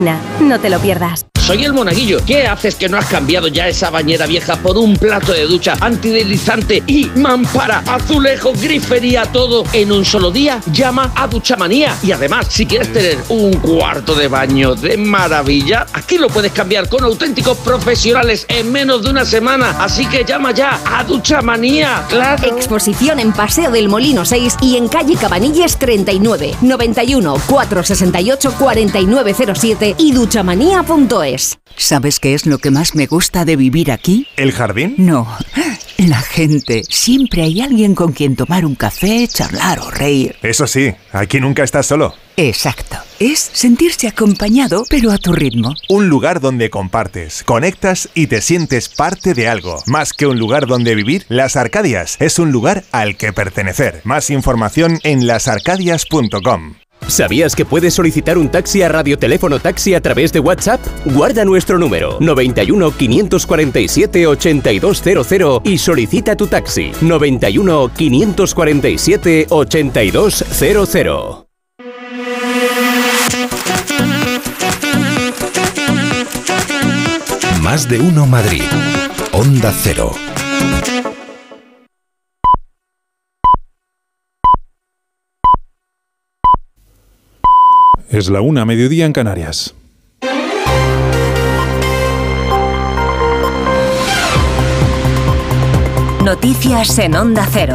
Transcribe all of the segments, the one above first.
No te lo pierdas. Soy el Monaguillo. ¿Qué haces que no has cambiado ya esa bañera vieja por un plato de ducha antideslizante y mampara, azulejo, grifería, todo en un solo día? Llama a Duchamanía. Y además, si quieres tener un cuarto de baño de maravilla, aquí lo puedes cambiar con auténticos profesionales en menos de una semana. Así que llama ya a Duchamanía. ¡Claro! Exposición en Paseo del Molino 6 y en calle Cabanilles 39, 91 468 4907 y duchamanía.es. ¿Sabes qué es lo que más me gusta de vivir aquí? ¿El jardín? No, la gente. Siempre hay alguien con quien tomar un café, charlar o reír. Eso sí, aquí nunca estás solo. Exacto. Es sentirse acompañado, pero a tu ritmo. Un lugar donde compartes, conectas y te sientes parte de algo. Más que un lugar donde vivir, Las Arcadias es un lugar al que pertenecer. Más información en lasarcadias.com. ¿Sabías que puedes solicitar un taxi a Radioteléfono Taxi a través de WhatsApp? Guarda nuestro número 91 547 8200 y solicita tu taxi 91 547 8200. Más de uno Madrid. Onda Cero. Es la 1:00, mediodía en Canarias. Noticias en Onda Cero.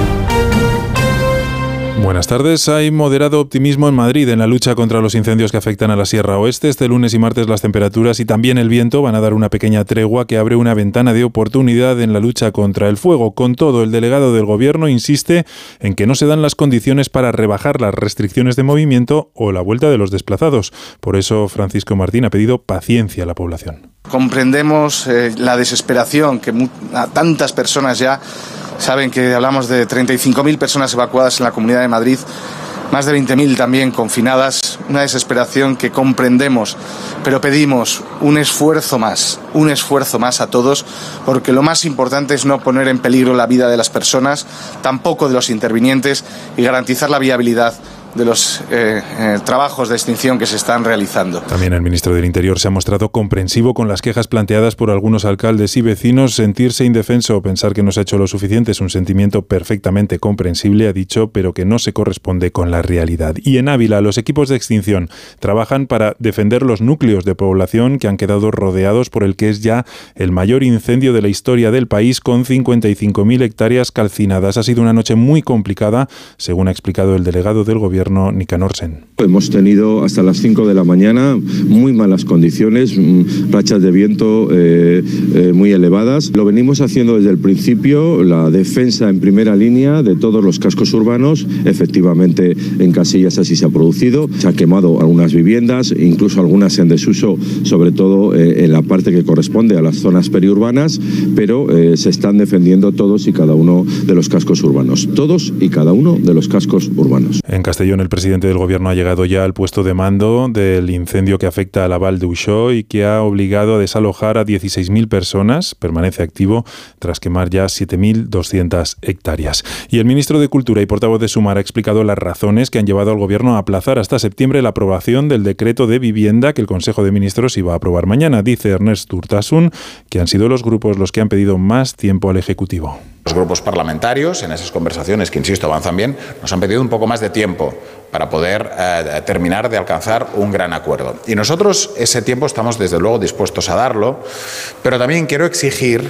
Buenas tardes. Hay moderado optimismo en Madrid en la lucha contra los incendios que afectan a la Sierra Oeste. Este lunes y martes las temperaturas y también el viento van a dar una pequeña tregua que abre una ventana de oportunidad en la lucha contra el fuego. Con todo, el delegado del Gobierno insiste en que no se dan las condiciones para rebajar las restricciones de movimiento o la vuelta de los desplazados. Por eso, Francisco Martín ha pedido paciencia a la población. Comprendemos la desesperación que tantas personas ya saben que hablamos de 35.000 personas evacuadas en la Comunidad de Madrid, más de 20.000 también confinadas, una desesperación que comprendemos, pero pedimos un esfuerzo más a todos, porque lo más importante es no poner en peligro la vida de las personas, tampoco de los intervinientes, y garantizar la viabilidad de los trabajos de extinción que se están realizando. También el ministro del Interior se ha mostrado comprensivo con las quejas planteadas por algunos alcaldes y vecinos. Sentirse indefenso o pensar que no se ha hecho lo suficiente es un sentimiento perfectamente comprensible, ha dicho, pero que no se corresponde con la realidad. Y en Ávila, los equipos de extinción trabajan para defender los núcleos de población que han quedado rodeados por el que es ya el mayor incendio de la historia del país, con 55.000 hectáreas calcinadas. Ha sido una noche muy complicada, según ha explicado el delegado del Gobierno, Nicanor Sen. Hemos tenido hasta las 5 de la mañana muy malas condiciones, rachas de viento muy elevadas. Lo venimos haciendo desde el principio, la defensa en primera línea de todos los cascos urbanos. Efectivamente, en Casillas así se ha producido. Se han quemado algunas viviendas, incluso algunas en desuso, sobre todo en la parte que corresponde a las zonas periurbanas, pero se están defendiendo todos y cada uno de los cascos urbanos. Todos y cada uno de los cascos urbanos. En Castellón, el presidente del Gobierno ha llegado ya al puesto de mando del incendio que afecta a la Val d'Uixó y que ha obligado a desalojar a 16.000 personas. Permanece activo tras quemar ya 7.200 hectáreas. Y el ministro de Cultura y portavoz de Sumar ha explicado las razones que han llevado al Gobierno a aplazar hasta septiembre la aprobación del decreto de vivienda que el Consejo de Ministros iba a aprobar mañana. Dice Ernest Urtasun que han sido los grupos los que han pedido más tiempo al Ejecutivo. Los grupos parlamentarios, en esas conversaciones que, insisto, avanzan bien, nos han pedido un poco más de tiempo para poder terminar de alcanzar un gran acuerdo. Y nosotros ese tiempo estamos, desde luego, dispuestos a darlo, pero también quiero exigir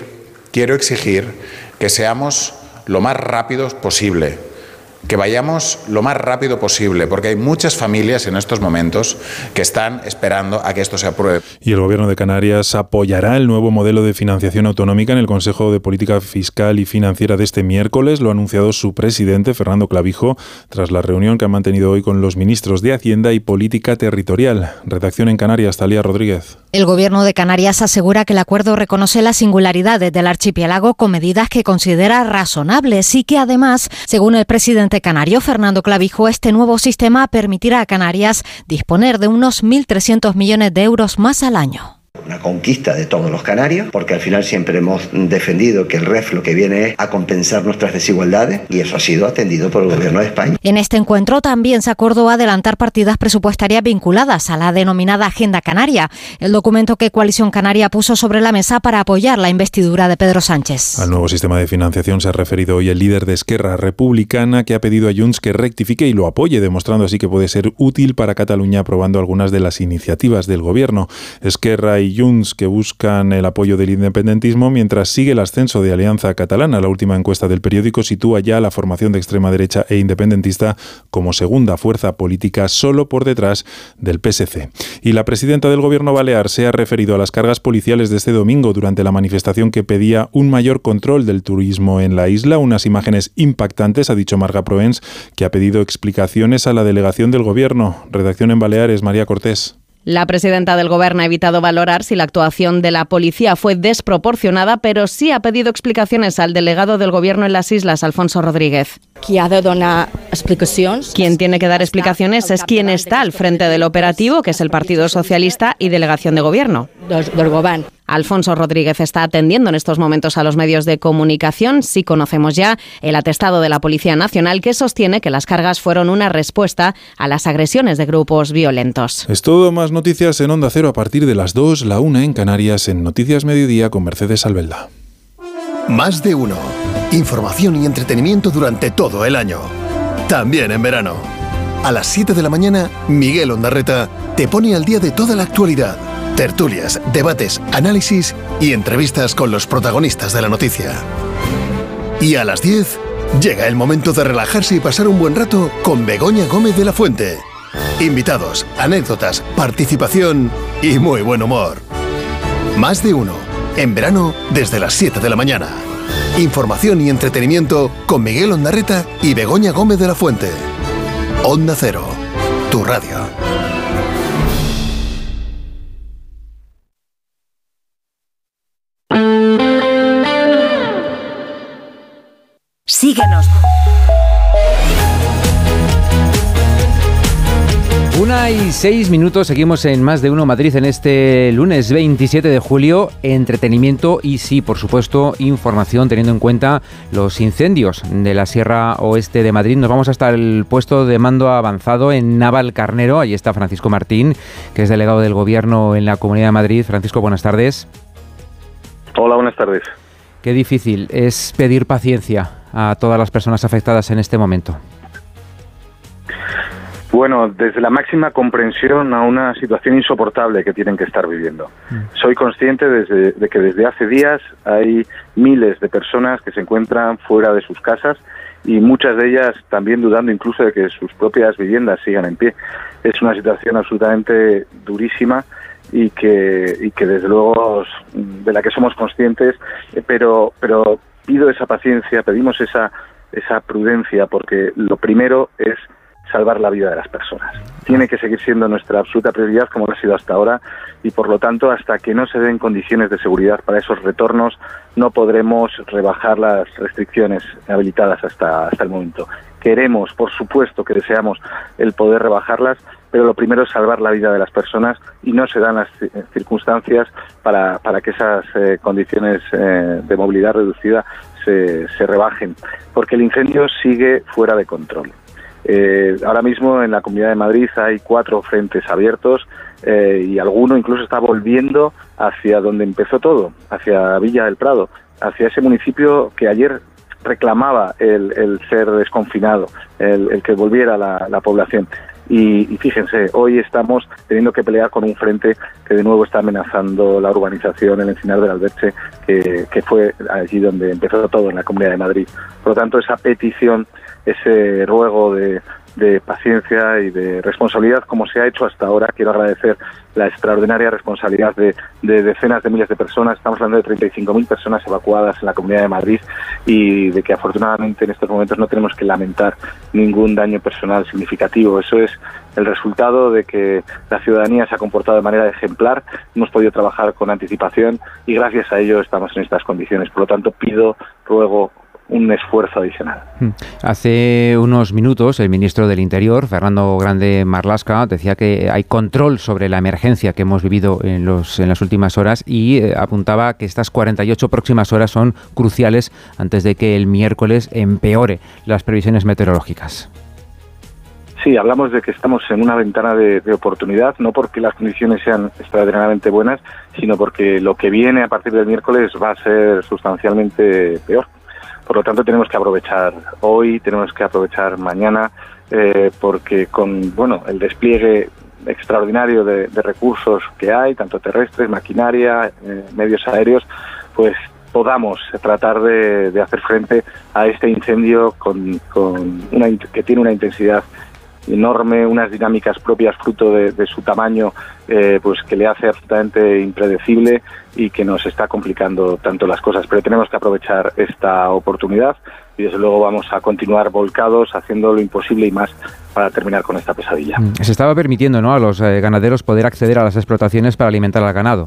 que seamos lo más rápidos posible, que vayamos lo más rápido posible, porque hay muchas familias en estos momentos que están esperando a que esto se apruebe. Y el Gobierno de Canarias apoyará el nuevo modelo de financiación autonómica en el Consejo de Política Fiscal y Financiera de este miércoles. Lo ha anunciado su presidente, Fernando Clavijo, tras la reunión que ha mantenido hoy con los ministros de Hacienda y Política Territorial. Redacción en Canarias, Talía Rodríguez. El Gobierno de Canarias asegura que el acuerdo reconoce las singularidades del archipiélago con medidas que considera razonables y que además, según el presidente canario Fernando Clavijo, este nuevo sistema permitirá a Canarias disponer de unos 1.300 millones de euros más al año. Una conquista de todos los canarios, porque al final siempre hemos defendido que el REF lo que viene es a compensar nuestras desigualdades y eso ha sido atendido por el Gobierno de España. En este encuentro también se acordó adelantar partidas presupuestarias vinculadas a la denominada Agenda Canaria, el documento que Coalición Canaria puso sobre la mesa para apoyar la investidura de Pedro Sánchez. Al nuevo sistema de financiación se ha referido hoy el líder de Esquerra Republicana, que ha pedido a Junts que rectifique y lo apoye, demostrando así que puede ser útil para Cataluña, aprobando algunas de las iniciativas del Gobierno. Esquerra y Junts, que buscan el apoyo del independentismo, mientras sigue el ascenso de Alianza Catalana. La última encuesta del periódico sitúa ya la formación de extrema derecha e independentista como segunda fuerza política, solo por detrás del PSC. Y la presidenta del Gobierno balear se ha referido a las cargas policiales de este domingo durante la manifestación que pedía un mayor control del turismo en la isla. Unas imágenes impactantes, ha dicho Marga Proens, que ha pedido explicaciones a la delegación del Gobierno. Redacción en Baleares, María Cortés. La presidenta del Gobierno ha evitado valorar si la actuación de la policía fue desproporcionada, pero sí ha pedido explicaciones al delegado del Gobierno en las islas, Alfonso Rodríguez. Quien tiene que dar explicaciones es quien está al frente del operativo, que es el Partido Socialista y delegación de Gobierno. Alfonso Rodríguez está atendiendo en estos momentos a los medios de comunicación. Sí conocemos ya el atestado de la Policía Nacional, que sostiene que las cargas fueron una respuesta a las agresiones de grupos violentos. Es todo. Más noticias en Onda Cero a partir de las 2, la 1 en Canarias, en Noticias Mediodía con Mercedes Albelda. Más de uno. Información y entretenimiento durante todo el año. También en verano. A las 7 de la mañana, Miguel Ondarreta te pone al día de toda la actualidad. Tertulias, debates, análisis y entrevistas con los protagonistas de la noticia. Y a las 10, llega el momento de relajarse y pasar un buen rato con Begoña Gómez de la Fuente. Invitados, anécdotas, participación y muy buen humor. Más de uno. En verano, desde las 7 de la mañana. Información y entretenimiento con Miguel Ondarreta y Begoña Gómez de la Fuente. Onda Cero, tu radio. Síguenos. 1:06, seguimos en Más de Uno Madrid en este lunes 27 de julio, entretenimiento y sí, por supuesto, información teniendo en cuenta los incendios de la Sierra Oeste de Madrid. Nos vamos hasta el puesto de mando avanzado en Navalcarnero. Allí está Francisco Martín, que es delegado del Gobierno en la Comunidad de Madrid. Francisco, buenas tardes. Hola, buenas tardes. Qué difícil es pedir paciencia a todas las personas afectadas en este momento. Bueno, desde la máxima comprensión a una situación insoportable que tienen que estar viviendo. Soy consciente de que desde hace días hay miles de personas que se encuentran fuera de sus casas y muchas de ellas también dudando incluso de que sus propias viviendas sigan en pie. Es una situación absolutamente durísima y que desde luego de la que somos conscientes, pero pido esa paciencia, pedimos esa prudencia, porque lo primero es salvar la vida de las personas. Tiene que seguir siendo nuestra absoluta prioridad, como lo ha sido hasta ahora, y por lo tanto, hasta que no se den condiciones de seguridad para esos retornos, no podremos rebajar las restricciones habilitadas hasta el momento. Queremos, por supuesto que deseamos el poder rebajarlas, pero lo primero es salvar la vida de las personas y no se dan las circunstancias para que esas condiciones de movilidad reducida se rebajen, porque el incendio sigue fuera de control. Ahora mismo en la Comunidad de Madrid hay 4 frentes abiertos y alguno incluso está volviendo hacia donde empezó todo, hacia Villa del Prado, hacia ese municipio que ayer reclamaba el ser desconfinado, el que volviera la población. Y fíjense, hoy estamos teniendo que pelear con un frente que de nuevo está amenazando la urbanización, el Encinar del Alberche, que fue allí donde empezó todo, en la Comunidad de Madrid. Por lo tanto, esa petición, ese ruego de paciencia y de responsabilidad, como se ha hecho hasta ahora. Quiero agradecer la extraordinaria responsabilidad de decenas de miles de personas. Estamos hablando de 35.000 personas evacuadas en la Comunidad de Madrid y de que afortunadamente en estos momentos no tenemos que lamentar ningún daño personal significativo. Eso es el resultado de que la ciudadanía se ha comportado de manera ejemplar, hemos podido trabajar con anticipación y gracias a ello estamos en estas condiciones. Por lo tanto, ruego un esfuerzo adicional. Hace unos minutos el ministro del Interior, Fernando Grande Marlaska, decía que hay control sobre la emergencia que hemos vivido en las últimas horas y apuntaba que estas 48 próximas horas son cruciales antes de que el miércoles empeore las previsiones meteorológicas. Sí, hablamos de que estamos en una ventana de oportunidad, no porque las condiciones sean extraordinariamente buenas, sino porque lo que viene a partir del miércoles va a ser sustancialmente peor. Por lo tanto, tenemos que aprovechar hoy, tenemos que aprovechar mañana, porque con el despliegue extraordinario de recursos que hay, tanto terrestres, maquinaria, medios aéreos, pues podamos tratar de hacer frente a este incendio que tiene una intensidad enorme, unas dinámicas propias fruto de su tamaño, pues que le hace absolutamente impredecible y que nos está complicando tanto las cosas. Pero tenemos que aprovechar esta oportunidad y desde luego vamos a continuar volcados haciendo lo imposible y más para terminar con esta pesadilla. Se estaba permitiendo, ¿no?, a los ganaderos poder acceder a las explotaciones para alimentar al ganado.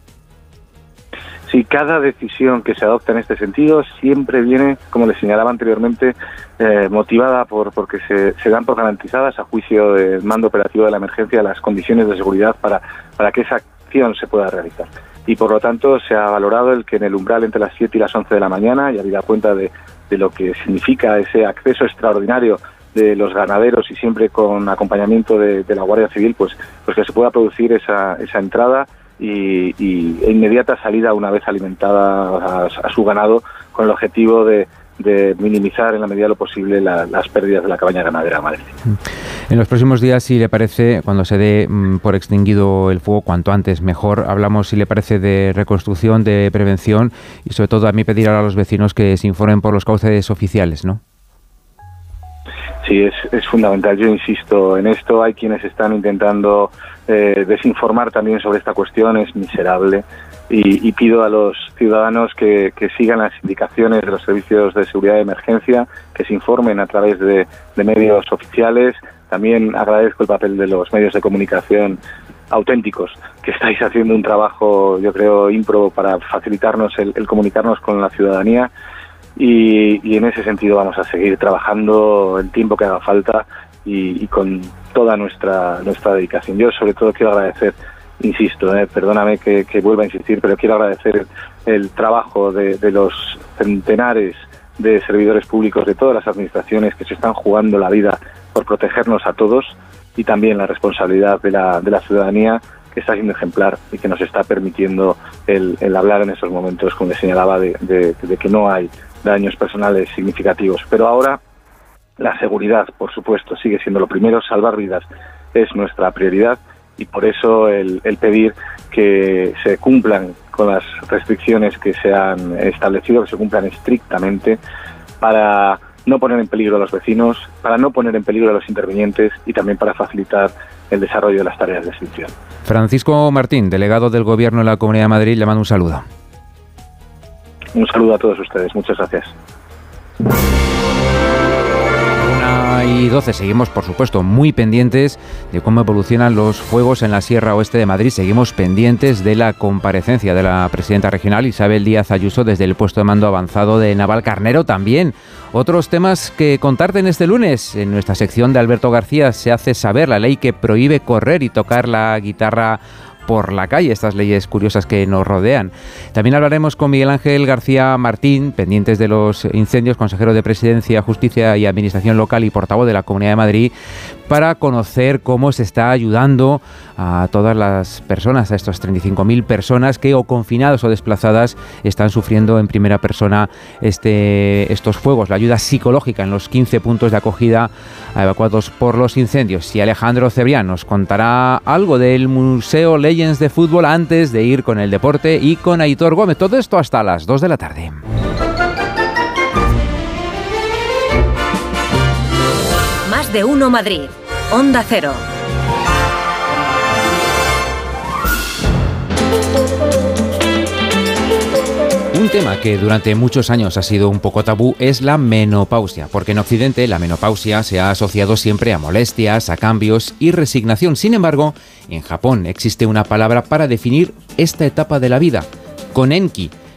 Sí, cada decisión que se adopta en este sentido siempre viene, como les señalaba anteriormente, motivada porque se dan por garantizadas, a juicio del mando operativo de la emergencia, las condiciones de seguridad para que esa acción se pueda realizar. Y por lo tanto se ha valorado el que en el umbral entre las 7 y las 11 de la mañana, y habida cuenta de lo que significa ese acceso extraordinario de los ganaderos y siempre con acompañamiento de la Guardia Civil, pues que se pueda producir esa entrada e inmediata salida una vez alimentada a su ganado, con el objetivo de minimizar en la medida de lo posible las pérdidas de la cabaña ganadera de Madrid. En los próximos días, si le parece, cuando se dé por extinguido el fuego, cuanto antes mejor, hablamos, si le parece, de reconstrucción, de prevención y sobre todo a mí pedir ahora a los vecinos que se informen por los cauces oficiales, ¿no? Sí, es fundamental. Yo insisto en esto. Hay quienes están intentando desinformar también sobre esta cuestión. Es miserable. Y pido a los ciudadanos que sigan las indicaciones de los servicios de seguridad de emergencia, que se informen a través de medios oficiales. También agradezco el papel de los medios de comunicación auténticos, que estáis haciendo un trabajo, yo creo, ímprobo para facilitarnos el comunicarnos con la ciudadanía. Y en ese sentido vamos a seguir trabajando el tiempo que haga falta y con toda nuestra dedicación. Yo sobre todo quiero agradecer, insisto, perdóname que vuelva a insistir, pero quiero agradecer el trabajo de los centenares de servidores públicos de todas las administraciones que se están jugando la vida por protegernos a todos, y también la responsabilidad de la ciudadanía, que está siendo ejemplar y que nos está permitiendo el hablar en estos momentos, como les señalaba, de que no hay daños personales significativos. Pero ahora la seguridad, por supuesto, sigue siendo lo primero. Salvar vidas es nuestra prioridad, y por eso el pedir que se cumplan con las restricciones que se han establecido, que se cumplan estrictamente, para no poner en peligro a los vecinos, para no poner en peligro a los intervinientes y también para facilitar el desarrollo de las tareas de extinción. Francisco Martín, delegado del Gobierno en la Comunidad de Madrid, le mando un saludo. Un saludo a todos ustedes, muchas gracias. 1:12, seguimos por supuesto muy pendientes de cómo evolucionan los fuegos en la Sierra Oeste de Madrid. Seguimos pendientes de la comparecencia de la presidenta regional Isabel Díaz Ayuso desde el puesto de mando avanzado de Navalcarnero. También otros temas que contarte en este lunes. En nuestra sección de Alberto García se hace saber la ley que prohíbe correr y tocar la guitarra por la calle, estas leyes curiosas que nos rodean. También hablaremos con Miguel Ángel García Martín, pendientes de los incendios, consejero de Presidencia, Justicia y Administración Local y portavoz de la Comunidad de Madrid, para conocer cómo se está ayudando a todas las personas, a estas 35.000 personas que o confinadas o desplazadas están sufriendo en primera persona estos fuegos, la ayuda psicológica en los 15 puntos de acogida evacuados por los incendios. Y Alejandro Cebrián nos contará algo del Museo Legends de Fútbol antes de ir con el deporte y con Aitor Gómez. Todo esto hasta las 2 de la tarde. Más de uno Madrid. Onda Cero. Un tema que durante muchos años ha sido un poco tabú es la menopausia, porque en Occidente la menopausia se ha asociado siempre a molestias, a cambios y resignación. Sin embargo, en Japón existe una palabra para definir esta etapa de la vida, konenki,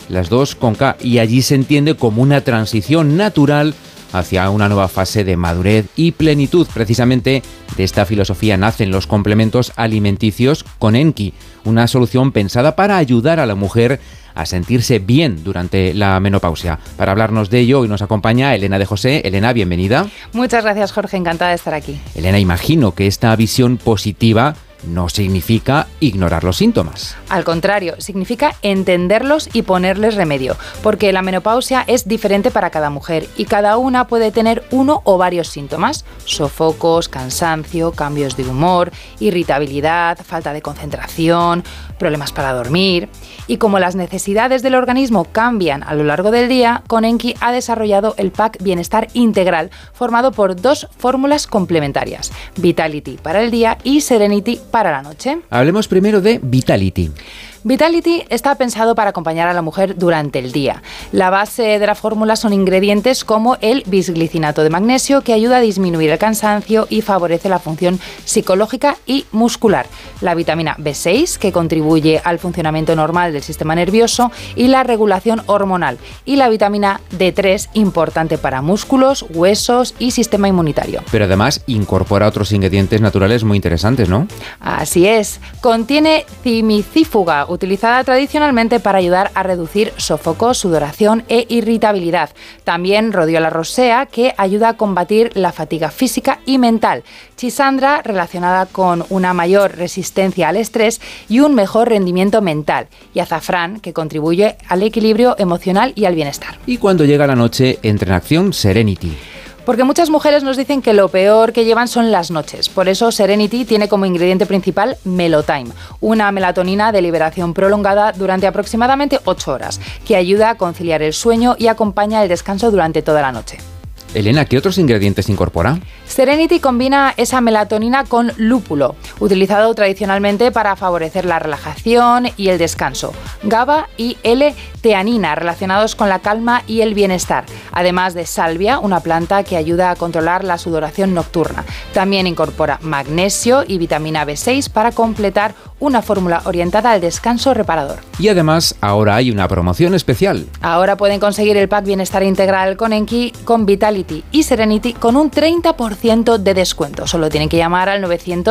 las dos con K, y allí se entiende como una transición natural hacia una nueva fase de madurez y plenitud. Precisamente de esta filosofía nacen los complementos alimenticios con Enki, una solución pensada para ayudar a la mujer a sentirse bien durante la menopausia. Para hablarnos de ello, hoy nos acompaña Elena de José. Elena, bienvenida. Muchas gracias, Jorge, encantada de estar aquí. Elena, imagino que esta visión positiva no significa ignorar los síntomas. Al contrario, significa entenderlos y ponerles remedio, porque la menopausia es diferente para cada mujer y cada una puede tener uno o varios síntomas: sofocos, cansancio, cambios de humor, irritabilidad, falta de concentración, problemas para dormir. Y como las necesidades del organismo cambian a lo largo del día, Conenki ha desarrollado el pack Bienestar Integral, formado por 2 fórmulas complementarias: Vitality para el día y Serenity para la noche. Hablemos primero de Vitality. Vitality está pensado para acompañar a la mujer durante el día. La base de la fórmula son ingredientes como el bisglicinato de magnesio, que ayuda a disminuir el cansancio y favorece la función psicológica y muscular. La vitamina B6, que contribuye al funcionamiento normal del sistema nervioso y la regulación hormonal. Y la vitamina D3, importante para músculos, huesos y sistema inmunitario. Pero además incorpora otros ingredientes naturales muy interesantes, ¿no? Así es. Contiene cimicífuga, utilizada tradicionalmente para ayudar a reducir sofocos, sudoración e irritabilidad. También Rhodiola rosea, que ayuda a combatir la fatiga física y mental. Chisandra, relacionada con una mayor resistencia al estrés y un mejor rendimiento mental. Y azafrán, que contribuye al equilibrio emocional y al bienestar. Y cuando llega la noche, entra en acción Serenity. Porque muchas mujeres nos dicen que lo peor que llevan son las noches. Por eso Serenity tiene como ingrediente principal Melotime, una melatonina de liberación prolongada durante aproximadamente 8 horas, que ayuda a conciliar el sueño y acompaña el descanso durante toda la noche. Elena, ¿qué otros ingredientes incorpora? Serenity combina esa melatonina con lúpulo, utilizado tradicionalmente para favorecer la relajación y el descanso. GABA y L-teanina, relacionados con la calma y el bienestar. Además de salvia, una planta que ayuda a controlar la sudoración nocturna. También incorpora magnesio y vitamina B6 para completar una fórmula orientada al descanso reparador. Y además, ahora hay una promoción especial. Ahora pueden conseguir el pack Bienestar Integral con Enki, con Vitality y Serenity con un 30% de descuento. Solo tienen que llamar al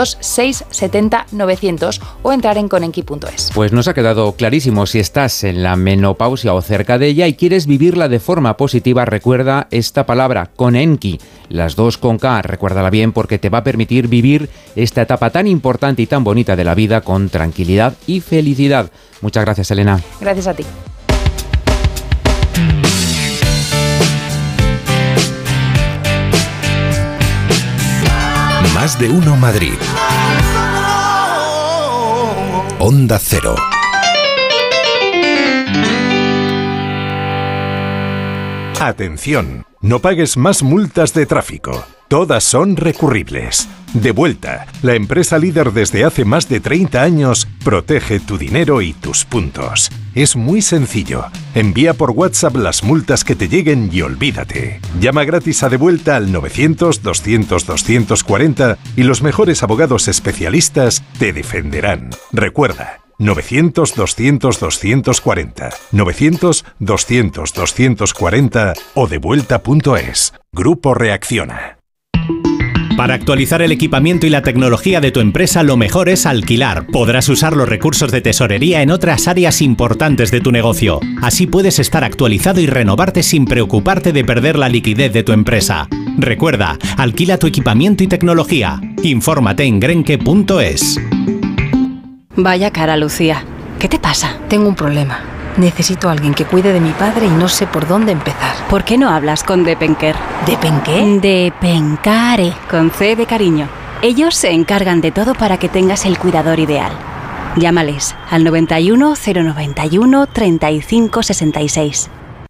900-670-900 o entrar en conenki.es. Pues nos ha quedado clarísimo. Si estás en la menopausia o cerca de ella y quieres vivirla de forma positiva, recuerda esta palabra, Conenki. Las 2 con K, recuérdala bien, porque te va a permitir vivir esta etapa tan importante y tan bonita de la vida con tranquilidad y felicidad. Muchas gracias, Elena. Gracias a ti. Más de uno Madrid. Onda Cero. Atención, no pagues más multas de tráfico. Todas son recurribles. Devuelta, la empresa líder desde hace más de 30 años, protege tu dinero y tus puntos. Es muy sencillo. Envía por WhatsApp las multas que te lleguen y olvídate. Llama gratis a Devuelta al 900-200-240 y los mejores abogados especialistas te defenderán. Recuerda, 900-200-240, 900-200-240 o devuelta.es. Grupo Reacciona. Para actualizar el equipamiento y la tecnología de tu empresa, lo mejor es alquilar. Podrás usar los recursos de tesorería en otras áreas importantes de tu negocio. Así puedes estar actualizado y renovarte sin preocuparte de perder la liquidez de tu empresa. Recuerda, alquila tu equipamiento y tecnología. Infórmate en grenke.es. Vaya cara, Lucía. ¿Qué te pasa? Tengo un problema. Necesito a alguien que cuide de mi padre y no sé por dónde empezar. ¿Por qué no hablas con Depenker? ¿Depenqué? Depencare, con C de cariño. Ellos se encargan de todo para que tengas el cuidador ideal. Llámales al 91 091 35 66.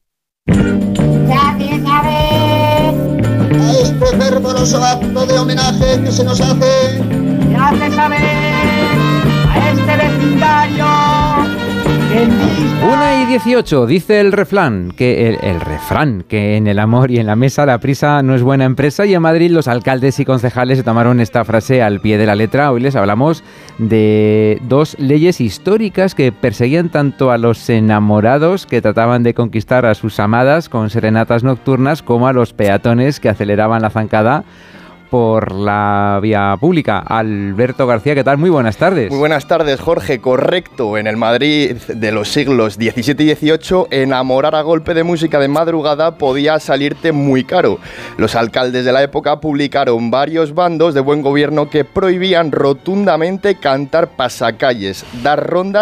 Este fervoroso acto de homenaje que se nos hace, se hace saber a este vecindario. 17-18, dice el refrán que en el amor y en la mesa la prisa no es buena empresa, y en Madrid los alcaldes y concejales se tomaron esta frase al pie de la letra. Hoy les hablamos de dos leyes históricas que perseguían tanto a los enamorados que trataban de conquistar a sus amadas con serenatas nocturnas, como a los peatones que aceleraban la zancada por la vía pública. Alberto García, ¿qué tal? Muy buenas tardes. Muy buenas tardes, Jorge. Correcto, en el Madrid de los siglos XVII y XVIII, enamorar a golpe de música de madrugada podía salirte muy caro. Los alcaldes de la época publicaron varios bandos de buen gobierno que prohibían rotundamente cantar pasacalles, dar rondas